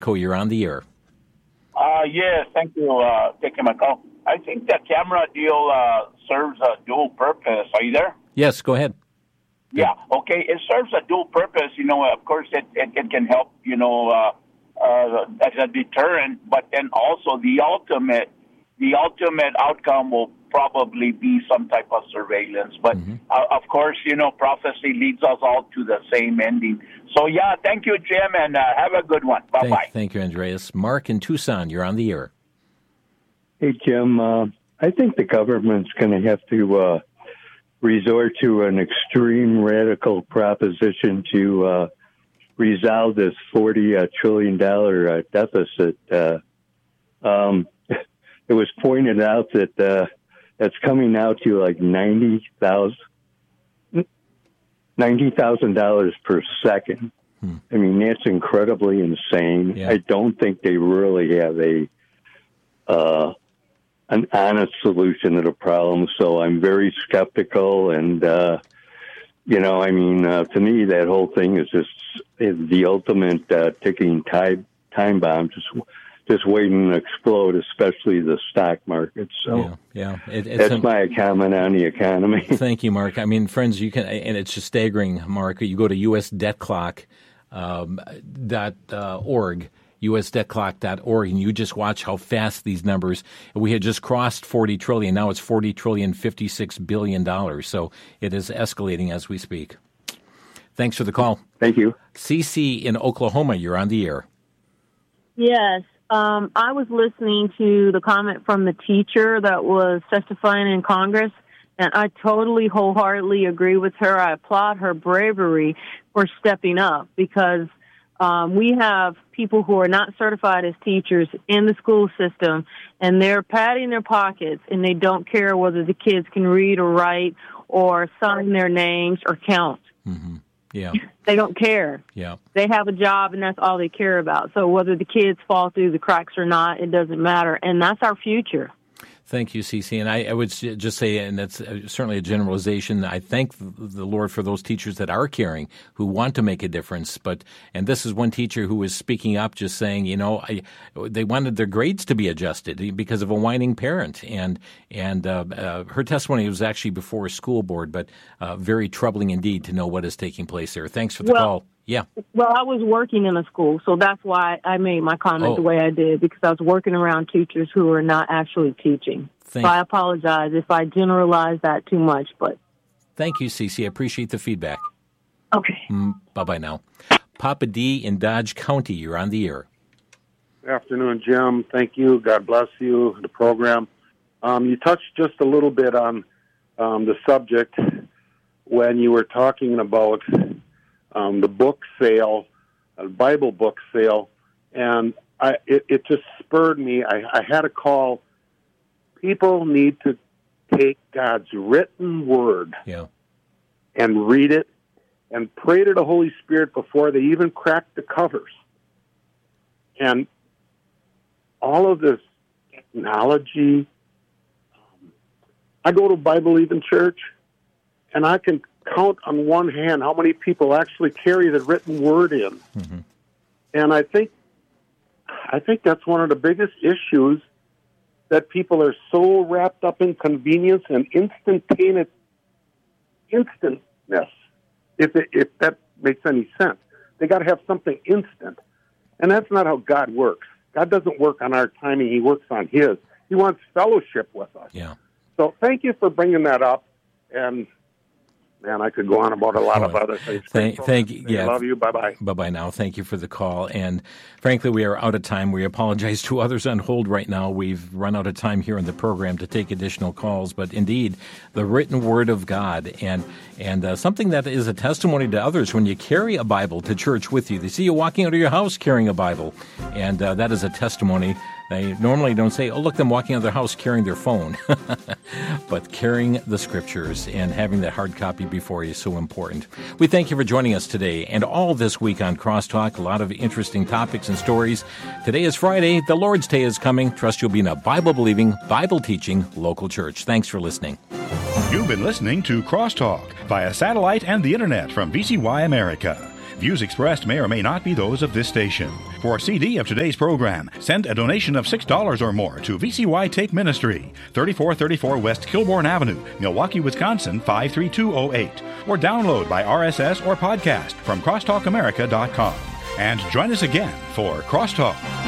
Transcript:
Marco, you're on the air. Yes, thank you for taking my call. I think the camera deal serves a dual purpose. Are you there? Yes, go ahead. Yeah, okay. It serves a dual purpose. Of course, it can help, as a deterrent, but then also the ultimate outcome will probably be some type of surveillance. But, of course, prophecy leads us all to the same ending. So, yeah, thank you, Jim, and have a good one. Bye-bye. Thank you, Andreas. Mark in Tucson, you're on the air. Hey, Jim, I think the government's going to have to resort to an extreme radical proposition to resolve this $40 trillion deficit. It was pointed out that that's coming out to like $90,000 per second. I mean, that's incredibly insane. Yeah. I don't think they really have an honest solution to the problem. So I'm very skeptical. And, to me, that whole thing is just the ultimate ticking time bomb, just waiting to explode, especially the stock market. So that's my comment on the economy. Thank you, Mark. I mean, friends, you can, and it's just staggering, Mark. You go to usdebtclock.org, usdebtclock.org, and you just watch how fast these numbers. We had just crossed 40 trillion. Now it's 40 trillion, $56 billion. So it is escalating as we speak. Thanks for the call. Thank you. Cece in Oklahoma, you're on the air. Yes. I was listening to the comment from the teacher that was testifying in Congress, and I totally wholeheartedly agree with her. I applaud her bravery for stepping up because we have people who are not certified as teachers in the school system, and they're patting their pockets, and they don't care whether the kids can read or write or sign their names or count. Mm-hmm. Yeah. They don't care. Yeah. They have a job, and that's all they care about. So whether the kids fall through the cracks or not, it doesn't matter. And that's our future. Thank you, Cece. And I would just say, and that's certainly a generalization, I thank the Lord for those teachers that are caring, who want to make a difference. And this is one teacher who was speaking up, just saying, they wanted their grades to be adjusted because of a whining parent. And her testimony was actually before a school board, but very troubling indeed to know what is taking place there. Thanks for the call. Yeah. Well, I was working in a school, so that's why I made my comment the way I did, because I was working around teachers who are not actually teaching. So I apologize if I generalize that too much. But thank you, Cece. I appreciate the feedback. Okay. Bye-bye now. Papa D in Dodge County, you're on the air. Good afternoon, Jim. Thank you. God bless you, the program. You touched just a little bit on the subject when you were talking about the book sale, Bible book sale, and it just spurred me. I had a call. People need to take God's written word and read it and pray to the Holy Spirit before they even crack the covers. And all of this technology, I go to Bible-believing church, and I can count on one hand how many people actually carry the written word in. Mm-hmm. And I think that's one of the biggest issues, that people are so wrapped up in convenience and instantness, if that makes any sense. They got to have something instant. And that's not how God works. God doesn't work on our timing. He works on His. He wants fellowship with us. Yeah. So thank you for bringing that up. And man, I could go on about a lot of other things. Thank you. Yeah. Love you. Bye-bye. Bye-bye now. Thank you for the call. And frankly, we are out of time. We apologize to others on hold right now. We've run out of time here in the program to take additional calls. But indeed, the written word of God and something that is a testimony to others when you carry a Bible to church with you. They see you walking out of your house carrying a Bible. And that is a testimony. They normally don't say, oh, look, them walking out of their house carrying their phone. But carrying the Scriptures and having that hard copy before you is so important. We thank you for joining us today and all this week on Crosstalk. A lot of interesting topics and stories. Today is Friday. The Lord's Day is coming. Trust you'll be in a Bible-believing, Bible-teaching local church. Thanks for listening. You've been listening to Crosstalk via satellite and the Internet from VCY America. Views expressed may or may not be those of this station. For a CD of today's program, send a donation of $6 or more to VCY Tape Ministry, 3434 West Kilbourne Avenue, Milwaukee, Wisconsin 53208, or download by RSS or podcast from crosstalkamerica.com. And join us again for Crosstalk.